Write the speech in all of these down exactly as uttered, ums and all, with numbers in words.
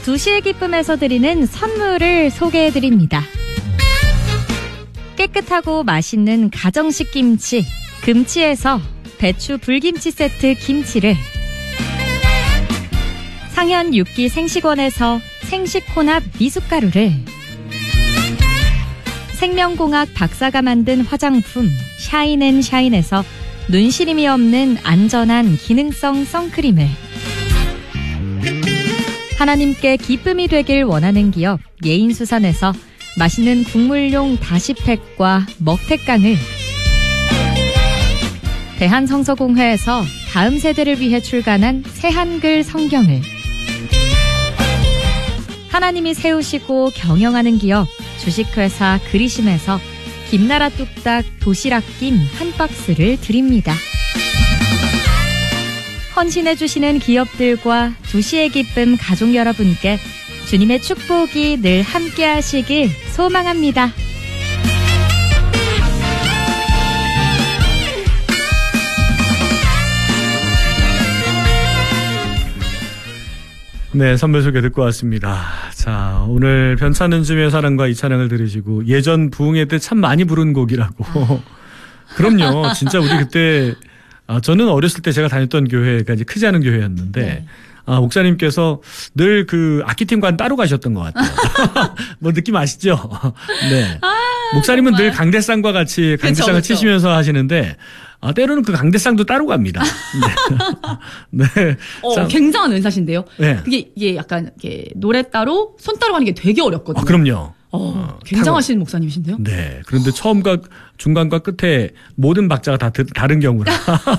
두 시의 기쁨에서 드리는 선물을 소개해드립니다. 깨끗하고 맛있는 가정식 김치, 금치에서 배추 불김치 세트 김치를, 상현 육기 생식원에서 생식혼합 미숫가루를, 생명공학 박사가 만든 화장품 샤인앤샤인에서 눈시림이 없는 안전한 기능성 선크림을, 하나님께 기쁨이 되길 원하는 기업 예인수산에서 맛있는 국물용 다시팩과 먹태깡을, 대한성서공회에서 다음 세대를 위해 출간한 새한글 성경을, 하나님이 세우시고 경영하는 기업 주식회사 그리심에서 김나라 뚝딱 도시락김 한 박스를 드립니다. 헌신해주시는 기업들과 두시의 기쁨 가족 여러분께 주님의 축복이 늘 함께 하시길 소망합니다. 네, 선물 소개 듣고 왔습니다. 자, 오늘 변찮은 즈음의 사랑과 이 찬양을 들으시고 예전 부흥회 때 참 많이 부른 곡이라고. 그럼요. 진짜 우리 그때 아, 저는 어렸을 때 제가 다녔던 교회가 이제 크지 않은 교회였는데 네. 아, 목사님께서 늘 그 악기팀과는 따로 가셨던 것 같아요. 뭐 느낌 아시죠? 네. 아, 목사님은 정말. 늘 강대상과 같이 강대상을 그쵸, 그쵸. 치시면서 하시는데 아, 때로는 그 강대상도 따로 갑니다. 네. 네. 어, 참, 굉장한 은사신데요. 네. 그게 이게 약간 이렇게 노래 따로 손 따로 하는 게 되게 어렵거든요. 아, 그럼요. 어, 어, 굉장하신 목사님이신데요. 네. 그런데 처음과 중간과 끝에 모든 박자가 다 드, 다른 경우라.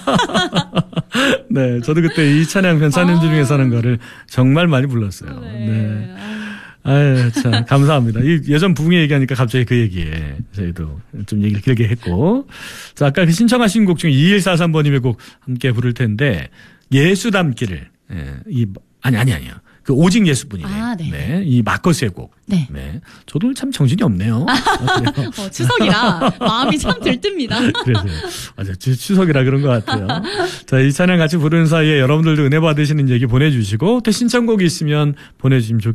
네. 저도 그때 이 찬양 변찮은 줄 중에 사는 거를 정말 많이 불렀어요. 네. 네. 아유, 참, 감사합니다. 이 예전 부흥회 얘기하니까 갑자기 그 얘기에 저희도 좀 얘기를 길게 했고. 자, 아까 그 신청하신 곡 중에 이일사삼 번님의 곡 함께 부를 텐데, 예수 닮기를, 예, 이, 아니, 아니, 아니요. 그 오직 예수뿐이네. 아, 네. 네. 이 마커스의 곡. 네. 네. 저도 참 정신이 없네요. 어, 추석이라 마음이 참 들뜹니다. 그래서 맞아요. 추석이라 그런 것 같아요. 자, 이 찬양 같이 부르는 사이에 여러분들도 은혜 받으시는 얘기 보내주시고 또 신청곡이 있으면 보내주시면 좋겠습니다.